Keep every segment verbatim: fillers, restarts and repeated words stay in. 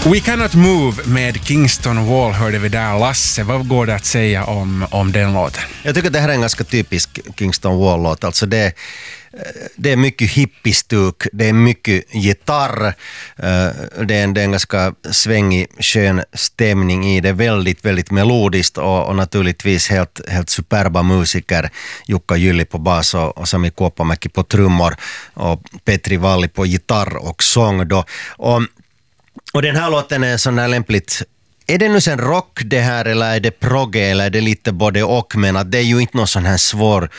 We Cannot Move med Kingston Wall hörde vi där. Lasse, vad går det att säga om, om den låten? Jag tycker att det här är en ganska typisk Kingston Wall-låt. Alltså det, det är mycket hippiestuk, det är mycket gitarr, det är en, det är en ganska svängig, skön stämning i det. Väldigt, väldigt melodiskt och, och naturligtvis helt, helt superba musiker. Jukka Jylli på bas och, och Sami Kuoppamäki på trummor och Petri Valli på gitarr och sång då. Och Och den här låten är sån här lämpligt. Är det nu sen rock det här eller är det progge eller är det lite både och, men att det är ju inte någon sån här svår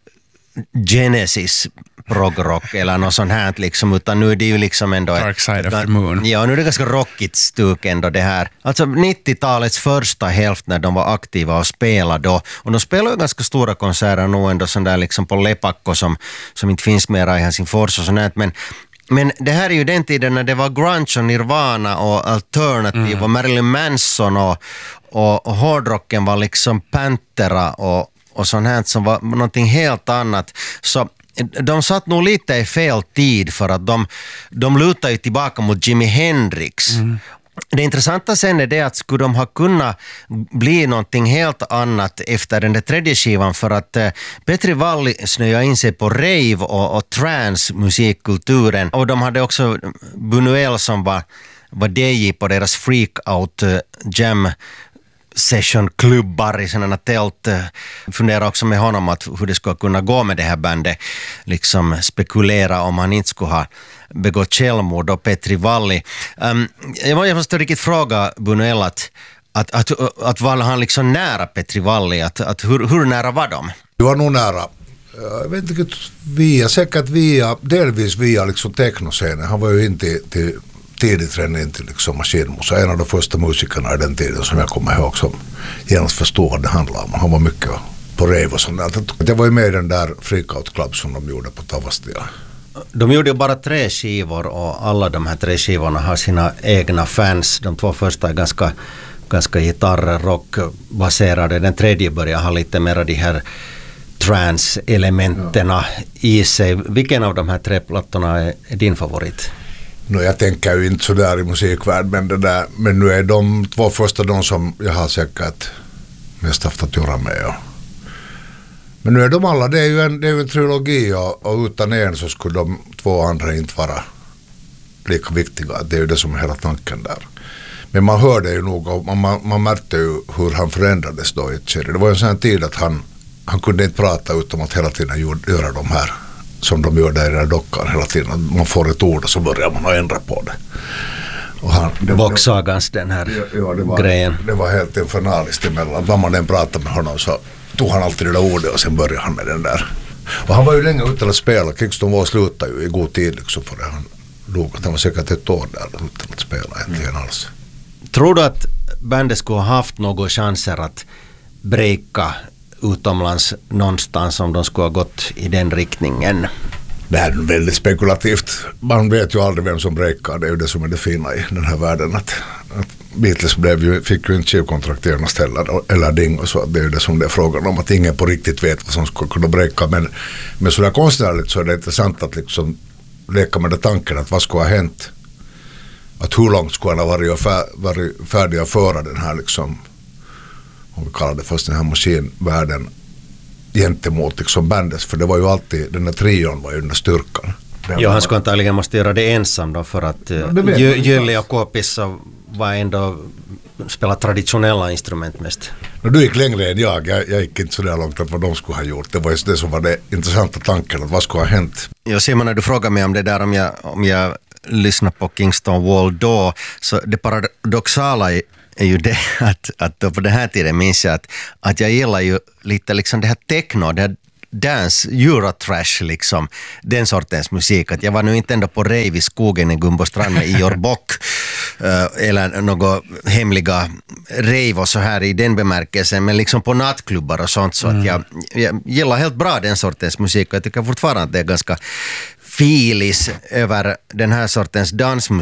Genesis progrock eller något sånt här liksom, utan nu är det ju liksom ändå Dark Side of the Moon. Ja, nu är det ganska rockigt stuk ändå det här. Alltså nittiotalets första hälft när de var aktiva och spelade då, och de spelade ju ganska stora konserter nu ändå sån där liksom på Lepakko som, som inte finns mera i Helsingfors och sånt här, men Men det här är ju den tiden när det var grunge och Nirvana och alternativ mm. och Marilyn Manson och, och, och hårdrocken var liksom Pantera och, och sånt här som var någonting helt annat. Så de satt nog lite i fel tid för att de, de lutar ju tillbaka mot Jimi Hendrix. Mm. Det intressanta sen är det att skulle de ha kunnat bli någonting helt annat efter den där tredje skivan, för att eh, Petri Valli snöade in sig på rave och, och trance musikkulturen, och de hade också Buñuel som var, var D J på deras freak-out eh, jam session-klubbar i sådana tält. Funderar också med honom att hur det skulle kunna gå med det här bandet, liksom spekulera om han inte skulle ha begått självmord och Petri Valli. Um, jag måste riktigt fråga Buñuel att, att, att, att var han liksom nära Petri Valli? Att, att hur, hur nära var de? Det var nog nära. Jag vet inte, via, säkert via, delvis via liksom teknoscenen. Han var ju inte till tidigt redan in till liksom maskinmusa. En av de första musikerna i den tiden som jag kommer ihåg som genast förstod vad det handlade om. Han var mycket på rave och sånt där. Jag var ju med i den där Freakout Club som de gjorde på Tavastia. De gjorde ju bara tre skivor och alla de här tre skivorna har sina egna fans. De två första är ganska, ganska gitarr-rock-baserade. Den tredje börjar ha lite mer de här trance-elementerna ja. i sig. Vilken av de här tre plattorna är, är din favorit? No, jag tänker ju inte så där i musikvärld, men, det där, men nu är de två första de som jag har säkert mest haft att göra med. Ja. Men nu är de alla, det är ju en, det är ju en trilogi och, och utan en så skulle de två andra inte vara lika viktiga. Det är ju det som är hela tanken där. Men man hörde ju nog och man, man märkte ju hur han förändrades då i ett skede. Det var ju en sån tid att han, han kunde inte prata utan att hela tiden göra de här som de gör där i den dockan hela tiden. Man får ett ord och så börjar man att ändra på det. Voxagans den här ja, ja, det var, grejen. Det var helt infernaliskt emellan. Vad man än pratade med honom så tog han alltid det där ordet och sen började han med den där. Och han var ju länge utan att spela. Kingston var slutade ju i god tid liksom för det. Han dog. Han var säkert ett år där utan att spela egentligen alls. Tror du att bandet skulle ha haft några chanser att breaka utomlands någonstans om de skulle ha gått i den riktningen? Det här är väldigt spekulativt. Man vet ju aldrig vem som breakar. Det är ju det som är det fina i den här världen. Att, att Beatles blev ju, fick ju inte skivkontrakt genast heller, eller ding och så. Det är ju det som det är frågan om. Att ingen på riktigt vet vad som skulle kunna breaka. Men, men sådär konstnärligt så är det intressant att liksom leka med det tanken att vad skulle ha hänt? Att hur långt skulle han ha varit, fär, varit färdig att föra den här liksom, om vi kallar det först den här maskinvärlden gentemot liksom bandet, för det var ju alltid, den där trion var ju den där styrkan. Ja, han skulle antagligen måste göra det ensam då för att ja, Jylli och Kuopissa var ändå spela traditionella instrument mest. No, du gick längre än jag. jag, jag gick inte så där långt att vad de skulle ha gjort. Det var just det som var det intressanta tanken, att vad skulle ha hänt. Jag ser man när du frågar mig om det där, om jag, om jag lyssnar på Kingston Wall då, så det paradoxala är är ju det att, att då på den här tiden minns jag att, att jag gillar ju lite liksom det här techno, det här dance, Eurotrash liksom, den sortens musik. Att jag var nu inte ändå på rave i skogen i Gumbostrand med Ior Bock uh, eller något hemliga rave och så här i den bemärkelsen, men liksom på nattklubbar och sånt, så mm. att jag, jag gillar helt bra den sortens musik och jag tycker fortfarande att det är ganska filis över den här sortens dansmusik.